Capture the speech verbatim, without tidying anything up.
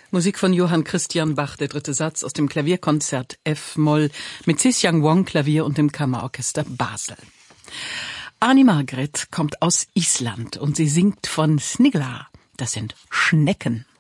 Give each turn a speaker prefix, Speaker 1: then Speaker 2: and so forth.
Speaker 1: Musik von Johann Christian Bach, der dritte Satz aus dem Klavierkonzert F-Moll mit Cis-Young Wong Klavier und dem Kammerorchester Basel. Arni Margret kommt aus Island und sie singt von Snigla. Das sind Schnecken.